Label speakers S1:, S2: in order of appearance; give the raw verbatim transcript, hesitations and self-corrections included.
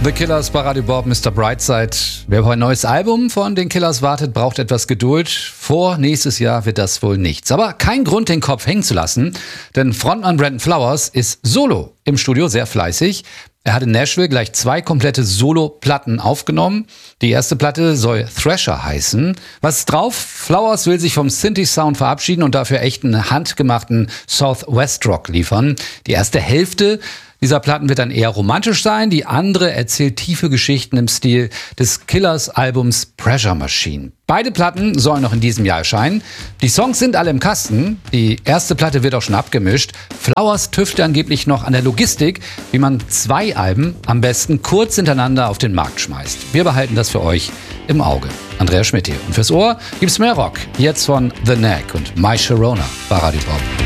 S1: The Killers bei Radio Bob, Mister Brightside. Wer auf ein neues Album von den Killers wartet, braucht etwas Geduld. Vor nächstes Jahr wird das wohl nichts. Aber kein Grund, den Kopf hängen zu lassen, denn Frontmann Brandon Flowers ist solo im Studio, sehr fleißig. Er hat in Nashville gleich zwei komplette Solo-Platten aufgenommen. Die erste Platte soll Thrasher heißen. Was ist drauf? Flowers will sich vom Synthi-Sound verabschieden und dafür echten handgemachten Southwest-Rock liefern. Die erste Hälfte dieser Platten wird dann eher romantisch sein. Die andere erzählt tiefe Geschichten im Stil des Killers-Albums Pressure Machine. Beide Platten sollen noch in diesem Jahr erscheinen. Die Songs sind alle im Kasten. Die erste Platte wird auch schon abgemischt. Flowers tüftelt angeblich noch an der Logistik, wie man zwei Alben am besten kurz hintereinander auf den Markt schmeißt. Wir behalten das für euch im Auge. Andreas Schmidt hier. Und fürs Ohr gibt's mehr Rock. Jetzt von The Knack und My Sharona bei Radio Bob.